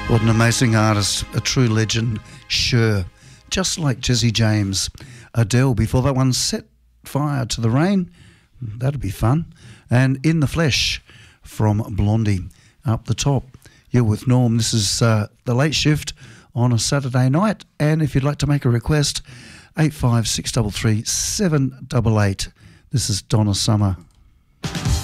What an amazing artist, a true legend, Cher. Just like Jesse James. Adele, before that one, Set Fire to the Rain. That'd be fun. And In the Flesh from Blondie. Up the top, you're with Norm. This is the late shift on a Saturday night. And if you'd like to make a request, 85633 788. This is Donna Summer.